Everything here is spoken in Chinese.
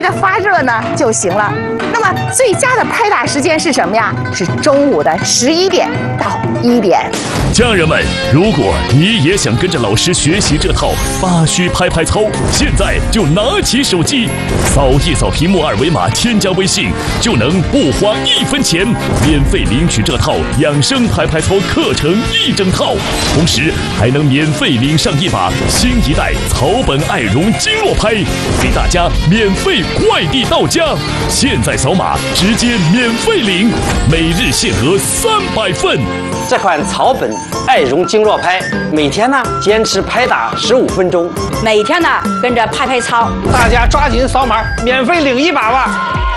着发热呢就行了。那么最佳的拍打时间是什么呀？是中午的11点到1点。 家人们，如果你也想跟着老师学习这套八虚拍拍操，现在就拿起手机，扫一扫屏幕二维码，添加微信，就能不花1分钱，免费领取这套养生拍拍操课程1整套，同时还能免费领上一把新一代草本爱绒经络拍，给大家免费快递到家。现在扫码直接免费领，每日限额300份。 这款草本爱绒经络拍，每天呢坚持拍打15分钟， 每天呢跟着拍拍操， 大家抓紧扫码，免费领一把吧。